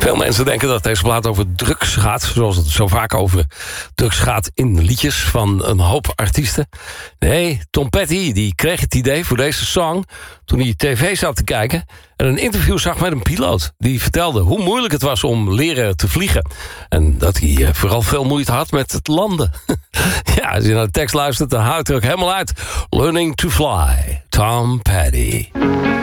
Veel mensen denken dat deze plaat over drugs gaat, zoals het zo vaak over drugs gaat in liedjes van een hoop artiesten. Nee, Tom Petty die kreeg het idee voor deze song toen hij tv zat te kijken en een interview zag met een piloot. Die vertelde hoe moeilijk het was om leren te vliegen. En dat hij vooral veel moeite had met het landen. Ja, als je naar de tekst luistert, dan houdt het er ook helemaal uit. Learning to Fly, Tom Petty.